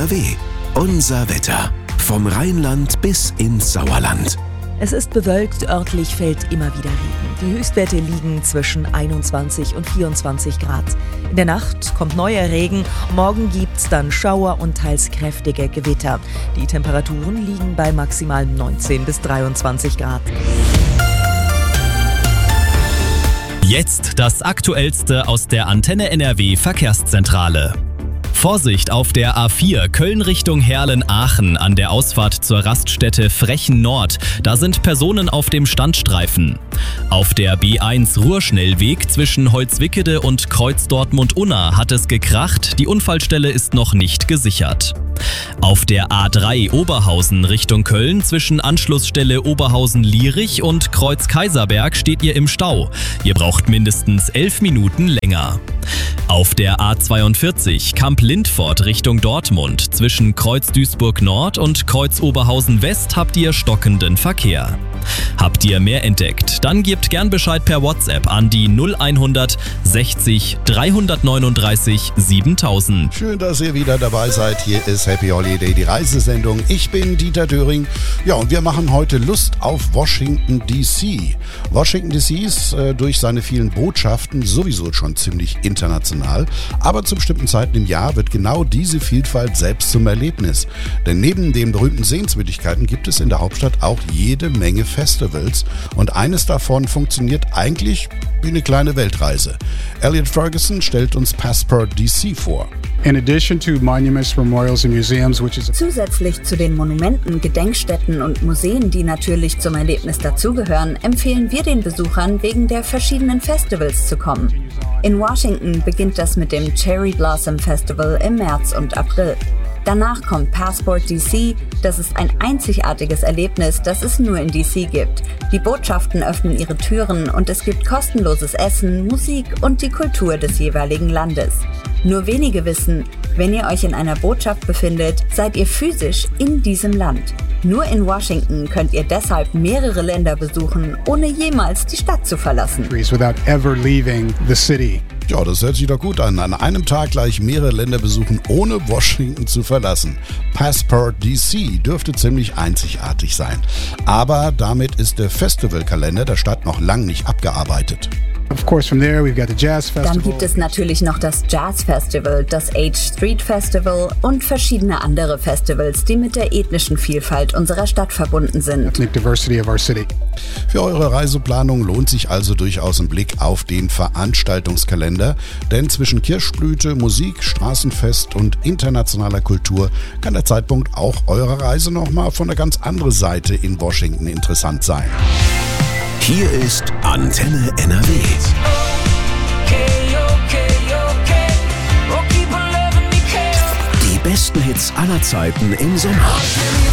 NRW. Unser Wetter. Vom Rheinland bis ins Sauerland. Es ist bewölkt, örtlich fällt immer wieder Regen. Die Höchstwerte liegen zwischen 21 und 24 Grad. In der Nacht kommt neuer Regen, morgen gibt's dann Schauer und teils kräftige Gewitter. Die Temperaturen liegen bei maximal 19 bis 23 Grad. Jetzt das Aktuellste aus der Antenne NRW Verkehrszentrale. Vorsicht auf der A4 Köln Richtung Herlen-Aachen an der Ausfahrt zur Raststätte Frechen Nord. Da sind Personen auf dem Standstreifen. Auf der B1 Ruhrschnellweg zwischen Holzwickede und Kreuz Dortmund-Unna hat es gekracht. Die Unfallstelle ist noch nicht gesichert. Auf der A3 Oberhausen Richtung Köln zwischen Anschlussstelle Oberhausen-Lierich und Kreuz Kaiserberg steht ihr im Stau. Ihr braucht mindestens 11 Minuten länger. Auf der A42 Kamp-Lindfort Richtung Dortmund zwischen Kreuz Duisburg-Nord und Kreuz Oberhausen-West habt ihr stockenden Verkehr. Habt ihr mehr entdeckt? Dann gebt gern Bescheid per WhatsApp an die 0100 60 339 7000. Schön, dass ihr wieder dabei seid. Hier ist Happy Holiday, die Reisesendung. Ich bin Dieter Döring. Ja, und wir machen heute Lust auf Washington D.C. Washington D.C. ist durch seine vielen Botschaften sowieso schon ziemlich international. Aber zu bestimmten Zeiten im Jahr wird genau diese Vielfalt selbst zum Erlebnis. Denn neben den berühmten Sehenswürdigkeiten gibt es in der Hauptstadt auch jede Menge Festivals. Und eines davon funktioniert eigentlich wie eine kleine Weltreise. Elliot Ferguson stellt uns Passport DC vor. In addition to monuments, memorials and museums, Zusätzlich zu den Monumenten, Gedenkstätten und Museen, die natürlich zum Erlebnis dazugehören, empfehlen wir den Besuchern, wegen der verschiedenen Festivals zu kommen. In Washington beginnt das mit dem Cherry Blossom Festival im März und April. Danach kommt Passport DC. Das ist ein einzigartiges Erlebnis, das es nur in DC gibt. Die Botschaften öffnen ihre Türen und es gibt kostenloses Essen, Musik und die Kultur des jeweiligen Landes. Nur wenige wissen, wenn ihr euch in einer Botschaft befindet, seid ihr physisch in diesem Land. Nur in Washington könnt ihr deshalb mehrere Länder besuchen, ohne jemals die Stadt zu verlassen. without ever leaving the city. Ja, das hört sich doch gut an. An einem Tag gleich mehrere Länder besuchen, ohne Washington zu verlassen. Passport DC dürfte ziemlich einzigartig sein. Aber damit ist der Festivalkalender der Stadt noch lang nicht abgearbeitet. Of course, from there we've got the Jazz Festival. Dann gibt es natürlich noch das Jazz Festival, das H Street Festival und verschiedene andere Festivals, die mit der ethnischen Vielfalt unserer Stadt verbunden sind. Ethnic diversity of our city. Für eure Reiseplanung lohnt sich also durchaus ein Blick auf den Veranstaltungskalender, denn zwischen Kirschblüte, Musik, Straßenfest und internationaler Kultur kann der Zeitpunkt auch eurer Reise nochmal von einer ganz anderen Seite in Washington interessant sein. Hier ist Antenne NRW. Die besten Hits aller Zeiten im Sommer.